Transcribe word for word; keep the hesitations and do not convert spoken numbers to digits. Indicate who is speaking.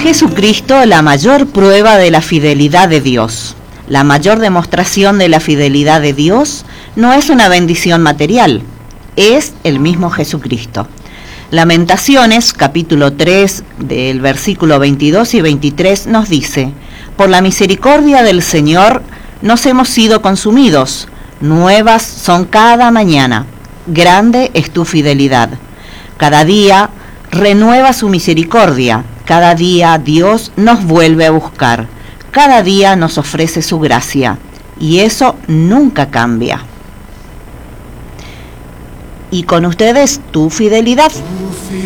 Speaker 1: Jesucristo, la mayor prueba de la fidelidad de Dios. La mayor demostración de la fidelidad de Dios no es una bendición material, es el mismo Jesucristo. Lamentaciones, capítulo tres, del versículo veintidós y veintitrés, nos dice: por la misericordia del Señor nos hemos sido consumidos, nuevas son cada mañana, grande es tu fidelidad. Cada día renueva su misericordia, cada día Dios nos vuelve a buscar, cada día nos ofrece su gracia, y eso nunca cambia. Y con ustedes, tu fidelidad.